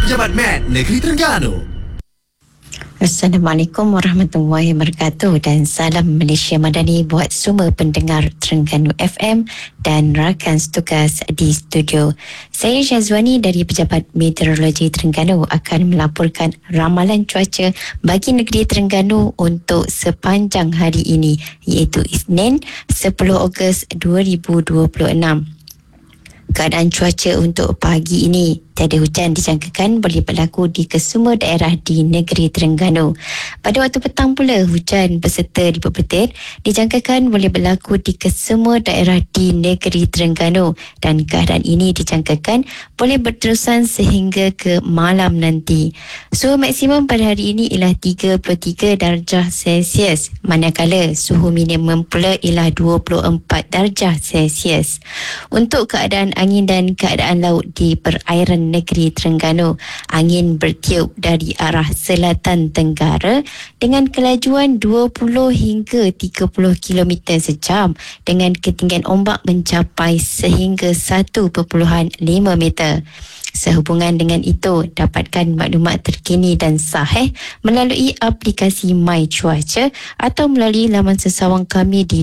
Pejabat MAT Negeri Terengganu. Assalamualaikum warahmatullahi wabarakatuh dan salam Malaysia Madani buat semua pendengar Terengganu FM dan rakan setugas di studio. Saya Syazwani dari Pejabat Meteorologi Terengganu akan melaporkan ramalan cuaca bagi negeri Terengganu untuk sepanjang hari ini, iaitu Isnin 10 Ogos 2026. Keadaan cuaca untuk pagi ini, tiada hujan dijangkakan boleh berlaku di kesemua daerah di negeri Terengganu. Pada waktu petang pula, hujan beserta libur petir dijangkakan boleh berlaku di kesemua daerah di negeri Terengganu dan keadaan ini dijangkakan boleh berterusan sehingga ke malam nanti. Suhu maksimum pada hari ini ialah 33 darjah Celsius, manakala suhu minimum pula ialah 24 darjah Celsius. Untuk keadaan angin dan keadaan laut di perairan negeri Terengganu, angin bertiup dari arah selatan tenggara dengan kelajuan 20 hingga 30 km sejam dengan ketinggian ombak mencapai sehingga 1.5 meter. Sehubungan dengan itu, dapatkan maklumat terkini dan sahih melalui aplikasi My Cuaca atau melalui laman sesawang kami di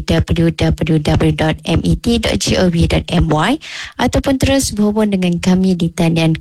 www.met.gov.my ataupun terus berhubung dengan kami di talian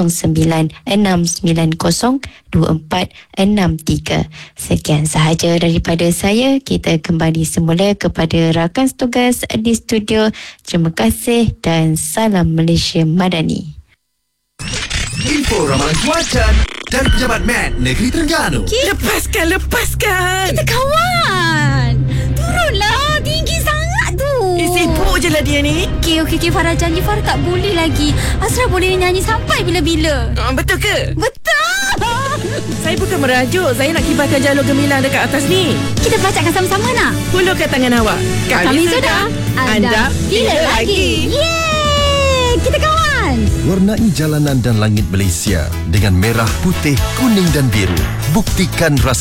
0969902463. Sekian sahaja daripada saya. Kita kembali semula kepada rakan setugas di studio. Terima kasih dan salam Malaysia Madani. Info ramalan cuaca dari Pejabat MAT Negeri Terengganu. Lepaskan. Kita kawan. Turunlah, tinggi sangat tu. Sibuk je lah dia ni. Okey, Farah janji Farah tak boleh lagi. Asrah boleh nyanyi sampai bila-bila. Betul ke? Betul. Saya bukan merajuk. Saya nak kibarkan jalur gemilang dekat atas ni. Kita pelacakkan sama-sama nak? Hulurkan tangan awak. Kami sudah. Anda bila lagi? Yeay, kita kawan. Warnai jalanan dan langit Malaysia dengan merah, putih, kuning dan biru. Buktikan rasa